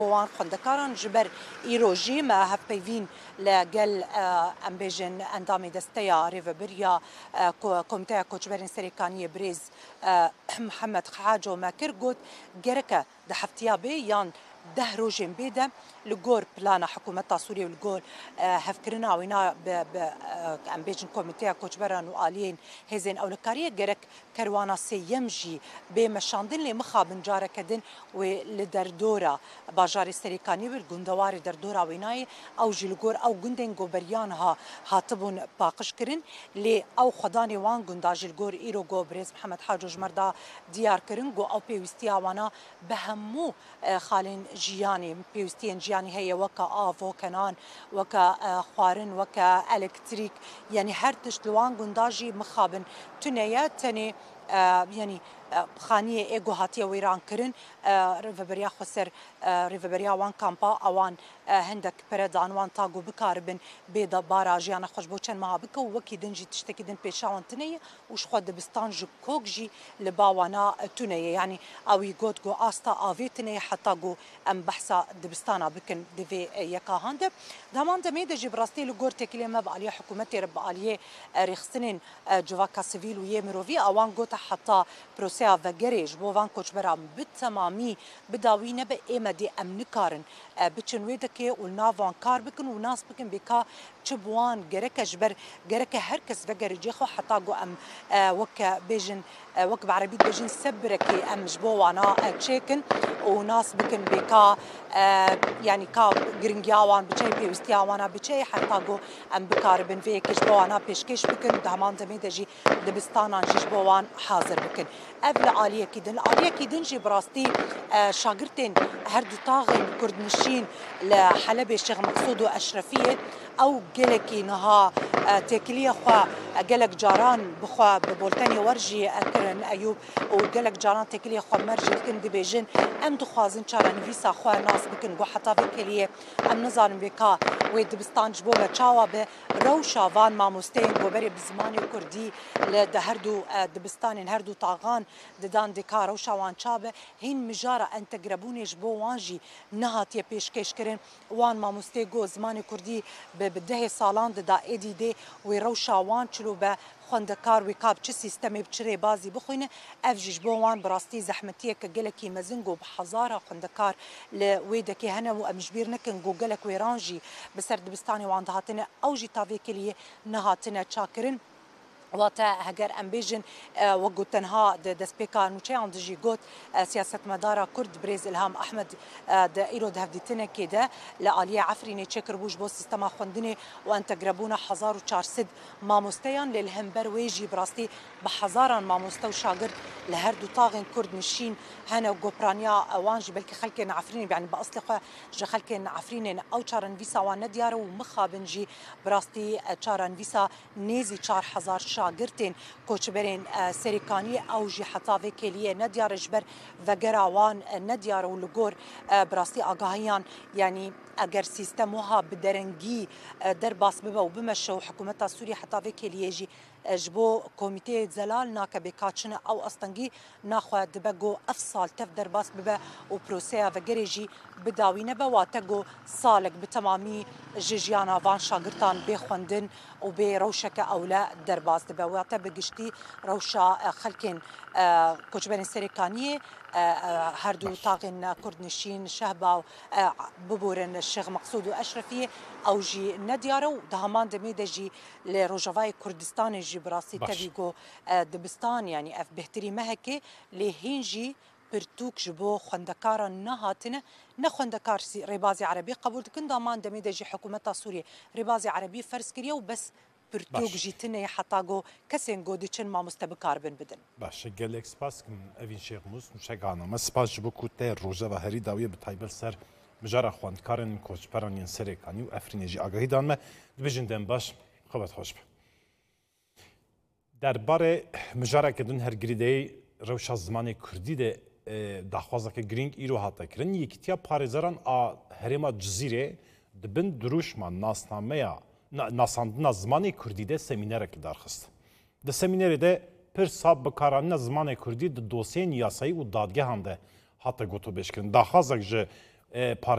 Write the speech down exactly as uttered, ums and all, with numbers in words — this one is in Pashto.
وان خوندکاران جبر ایروژی ما هف پیوین لگل ام بیجن اندام دسته ریوبریا کمیته کوچبرین سریکانی بریز محمد خاجو ماکر گوت گرکه ده هفتیابه یان ده روجين بيدا لجور بلانا حكومة سوريا والجور هفكرنا وينا ب ب ام بيجن كوميتيه كوچبران والين هزين او لكاريه جرك كروانا سيمجي بمشاندن لي مخابن جاره كدن ولدردورا باجاري سريكاني والجندواري دردورا ويناي او جلجور او جندن جوبريانها هاتبون باقش كرن لي او خداني وان جندا جلجور ايرو جو بريز محمد حاجوج مردا ديار كرن جو او بيوستيا وانا بهمو خالين جياني بيوستين جياني هي وكا آف وكنان وكا خوارن وكا إلكتريك يعني هرتش لوان قنداجي مخابن تنيات تاني آه يعني آه خانية إيجو هاتيا ويران كرن آه ريفبريا خسر آه ريفبريا وان كامبا أوان آه هندك بردان وان تاغو بكاربن بيدا بارا جيانا خوش بوچن مها بكو وكي دنجي تشتكي دن بيشاوان تنية وش خود دبستان جو كوكجي لباوانا تنية يعني أو يقود جو آستا آفي تنية حتى جو أم بحثا دبستانا بكن دفي يكا هانده دامان دميدا جي براستي لغور تكلي ما بقاليه حكومتي رب قاليه ريخسنين جواكا سيفيل ويه مروفي أوان قوتا حتى بروسيا وگريج بوان كوچبرام بالتمامي بداوينه بإيمة دي أمنكارن بچن ويدكي والنافان كار بكن وناس بكن بكا چبوان گرك جبر گرك هركس وگريجي خو حتى جو أم وك بيجن وك بعربي بيجن سبركي أم جبوانا تشيكن وناس بكن بكا يعني كا گرنگياوان بچي بيوستياوانا بچي حتى جو أم بكاربن فيك جبوانا بيشكش بكن دهمان دميدجي دبستانا جبوان حاضر بكن قبل آلية كيدن آلية كيدن جي براستي شاگرتين هردو طاغن كردنشين لحلب الشيخ مقصود وأشرفية أو جلكي نها تاكلية خوا جلك جاران بخوا ببولتاني ورجي أكرن أيوب وجلك جاران تاكلية خوا مرجي كن دبيجن أم دخوازن شارن فيسا خوا ناس بكن جو حتى بكلية أم نظام بكا ويدبستان جبوبة تشاوا بروشا فان ماموستين بوبري بزماني كردي لدهردو دبستان هردو طاغان ددان دكا روشا وان شابه هين مجارة أن تقربوني جبو وانجي نهات يبيش كيش كرن وان ماموستي جو زماني كردي بدهي سالان دا ايدي دي ويروشا وان چلو به خوندکار وکاب چه سیستمی بچره بازی بخوینه افجیج بوان براستی زحمتیه که گلکی مزنگو بحزاره خوندکار لویدکی هنه و امجبیر نکن گو گلک ویرانجی بسر دبستانی وان دهاتنه اوجی تاوی کلیه نهاتنه چاکرن واتا هجر امبيجن وقو تنها دسبيكا نوچي عند جي قوت سياسة مدارة كرد بريز إلهام أحمد دا إيرو ده هفديتنا كده لآلية عفريني تشكر بوش بو سيستما خوندني وأن تقربونا حزار وچارسد ماموستيان للهمبر ويجي براستي بحزاران ماموستا وشاقر لهردو طاغن كرد نشين هنا وقوبرانيا وانجي بلكي خلكين عفريني يعني بأصلي خوا جا خلكين عفريني أو چارن فيسا وان نديارو ومخابنجي براستي چارن فيسا نيزي چار حزار شاگرتين کوچبرین سریکانی او جی حتا وکلیه ندیار جبر وگراوان ندیار و لگور براستی آگاهیان يعني اگر سیستموها بدرنگی در باس ببا و بمشو حکومت سوریا حتا وکلیه جی جبو کمیته زلال ناکه بکاچنه او استنگی ناخوا دبگو افصال تف در باس ببا و پروسیا وگری جی بداوینه بواتگو سالک بتمامی جيجيانا فان شاگرتان بخوندن و بروشك اولا در باس دبا واتا بگشتی روشا خلکن کوچبرین سریکانیه هردو طاغن كردنشين شهبا ببورن الشيخ مقصود وأشرفية أو جي نديارو دهمان دميدا جي لروجافاي كردستان جي براسي تبيجو دبستان يعني أف بهتري مهكي لهينجي برتوك جبو خوندكارا نهاتنا نخوندكار ريبازي عربي قبول كن دامان دميدا جي حكومة سوريا ريبازي عربي فرس كريا وبس برتوك جيتني حتى جو كسين جو ديشن ما مستبكار بن بدن باش قالك سباس كم افين شيخ موس مشجعنا ما سباس جبو كوتي روجا وهري داويه بتايبل سر مجرا خوندكارن كوچبران ينسريكاني وافرين جي اگاهي دان ما دبجن دم باش خبت خوش درباره مجرا كدن هر گريدي روشا زماني كردي ده داخوازك گرينگ ايرو هاتا كرن يكتيا پاريزران ا هرما جزيره دبن دروش ما ناسنامه ناساندنا زمانی کردی ده سمینره که درخست. ده سمینره ده پر ساب بکارانه زمان کردی ده دوسیه یاسایی و دادگه هم ده حتی گوتو بشکن. داخازک جه